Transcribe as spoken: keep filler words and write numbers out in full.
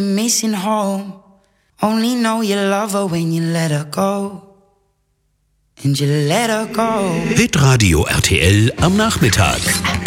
Missing home. Only know you love her when you let her go. And you let her go. Hitradio R T L am Nachmittag.